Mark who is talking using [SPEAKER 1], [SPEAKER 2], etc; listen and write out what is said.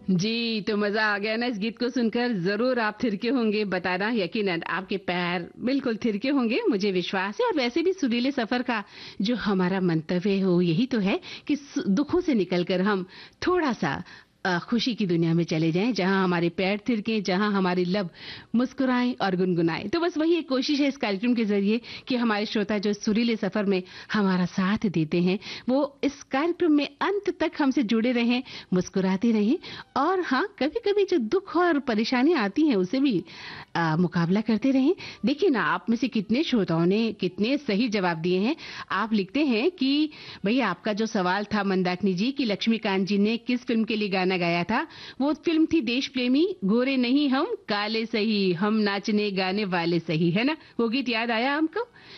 [SPEAKER 1] जी, तो मज़ा आ गया ना इस गीत को सुनकर। ज़रूर आप थिरके होंगे, बताना यकीनन आपके पैर बिल्कुल थिरके होंगे, मुझे विश्वास है। और वैसे भी सुरीले सफ़र का जो हमारा मंतव्य हो यही तो है कि दुखों से निकलकर हम थोड़ा-सा खुशी की दुनिया में चले जाएं, जहां हमारे पैर थिरकें, जहां हमारी लब मुस्कुराएं और गुनगुनाएं। तो बस वही एक कोशिश है इस कार्यक्रम के जरिए कि हमारे श्रोता जो सुरीले सफ़र में हमारा साथ देते हैं, वो इस कार्यक्रम में अंत तक हमसे जुड़े रहें, मुस्कुराते रहें। और हाँ, कभी-कभी जो दुख और परेशानियां आती हैं उसे भी मुकाबला करते रहें। देखिए ना, आप में से कितने श्रोताओं ने कितने सही जवाब दिए हैं। आप लिखते हैं कि भैया आपका जो सवाल था मंदाकिनी जी कि लक्ष्मीकांत जी ने किस फिल्म के लिए गाना गाया था, वो फिल्म थी देश प्रेमी, गोरे नहीं हम काले सही, हम नाचने गाने वाले सही, है ना? वो गीत याद आया हमको?